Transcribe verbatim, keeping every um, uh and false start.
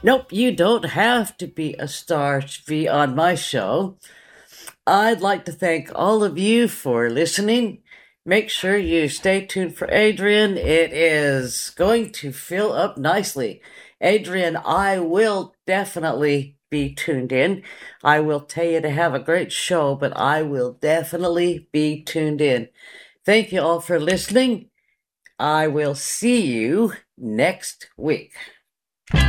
Nope, you don't have to be a star to be on my show. I'd like to thank all of you for listening. Make sure you stay tuned for Adrian. It is going to fill up nicely. Adrian, I will definitely be tuned in. I will tell you to have a great show, but I will definitely be tuned in. Thank you all for listening. I will see you next week.